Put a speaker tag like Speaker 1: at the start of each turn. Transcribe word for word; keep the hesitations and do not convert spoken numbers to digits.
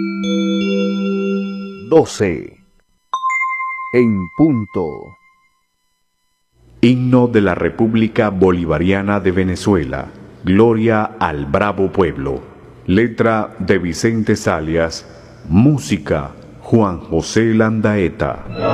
Speaker 1: doce. En punto.
Speaker 2: Himno de la República Bolivariana de Venezuela. Gloria al bravo pueblo. Letra de Vicente Zalias. Música Juan José Landaeta.